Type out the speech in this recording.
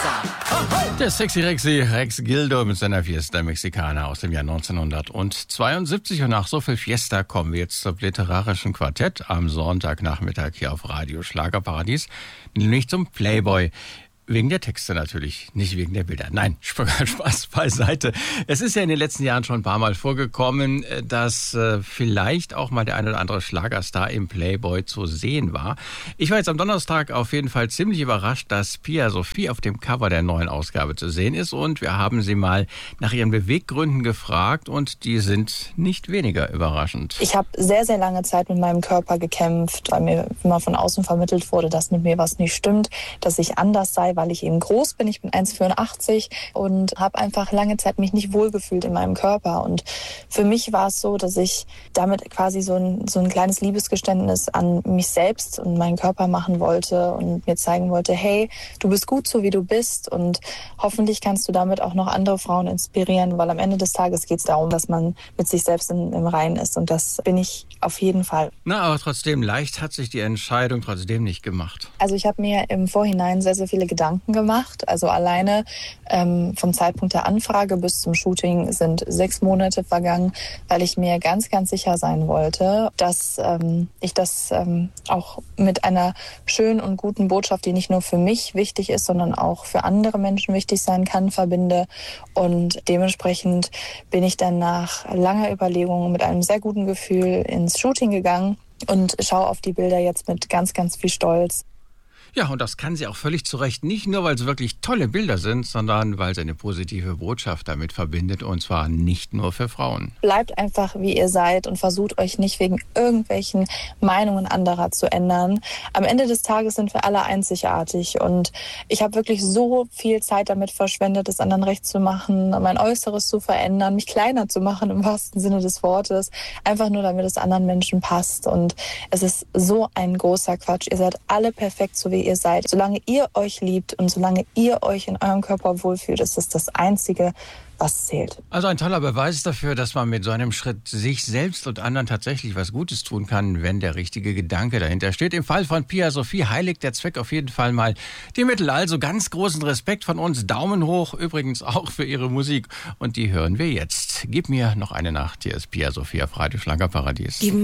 Der sexy Rexy Rex Gildo mit seiner Fiesta Mexicana aus dem Jahr 1972. Und nach so viel Fiesta kommen wir jetzt zum literarischen Quartett am Sonntagnachmittag hier auf Radio Schlagerparadies, nämlich zum Playboy. Wegen der Texte natürlich, nicht wegen der Bilder. Nein, Spaß beiseite. Es ist ja in den letzten Jahren schon ein paar Mal vorgekommen, dass vielleicht auch mal der ein oder andere Schlagerstar im Playboy zu sehen war. Ich war jetzt am Donnerstag auf jeden Fall ziemlich überrascht, dass Pia Sophie auf dem Cover der neuen Ausgabe zu sehen ist. Und wir haben sie mal nach ihren Beweggründen gefragt und die sind nicht weniger überraschend. Ich habe sehr, sehr lange Zeit mit meinem Körper gekämpft, weil mir immer von außen vermittelt wurde, dass mit mir was nicht stimmt, dass ich anders sei, weil ich eben groß bin. Ich bin 1,84 und habe einfach lange Zeit mich nicht wohlgefühlt in meinem Körper. Und für mich war es so, dass ich damit quasi so ein kleines Liebesgeständnis an mich selbst und meinen Körper machen wollte und mir zeigen wollte, hey, du bist gut so, wie du bist und hoffentlich kannst du damit auch noch andere Frauen inspirieren, weil am Ende des Tages geht es darum, dass man mit sich selbst im Reinen ist und das bin ich auf jeden Fall. Na, aber trotzdem, leicht hat sich die Entscheidung trotzdem nicht gemacht. Also ich habe mir im Vorhinein sehr, sehr viele Gedanken gemacht. Also alleine vom Zeitpunkt der Anfrage bis zum Shooting sind 6 Monate vergangen, weil ich mir ganz, ganz sicher sein wollte, dass ich das auch mit einer schönen und guten Botschaft, die nicht nur für mich wichtig ist, sondern auch für andere Menschen wichtig sein kann, verbinde. Und dementsprechend bin ich dann nach langer Überlegung mit einem sehr guten Gefühl ins Shooting gegangen und schaue auf die Bilder jetzt mit ganz, ganz viel Stolz. Ja, und das kann sie auch völlig zu Recht. Nicht nur, weil es wirklich tolle Bilder sind, sondern weil sie eine positive Botschaft damit verbindet. Und zwar nicht nur für Frauen. Bleibt einfach, wie ihr seid und versucht euch nicht wegen irgendwelchen Meinungen anderer zu ändern. Am Ende des Tages sind wir alle einzigartig. Und ich habe wirklich so viel Zeit damit verschwendet, es anderen recht zu machen, mein Äußeres zu verändern, mich kleiner zu machen im wahrsten Sinne des Wortes. Einfach nur, damit es anderen Menschen passt. Und es ist so ein großer Quatsch. Ihr seid alle perfekt, so wie ihr seid. Solange ihr euch liebt und solange ihr euch in eurem Körper wohlfühlt, ist es das Einzige, was zählt. Also ein toller Beweis dafür, dass man mit so einem Schritt sich selbst und anderen tatsächlich was Gutes tun kann, wenn der richtige Gedanke dahinter steht. Im Fall von Pia Sophie heiligt der Zweck auf jeden Fall mal die Mittel. Also ganz großen Respekt von uns. Daumen hoch, übrigens auch für ihre Musik. Und die hören wir jetzt. Gib mir noch eine Nacht. Hier ist Pia Sophie auf Radio Schlagerparadies.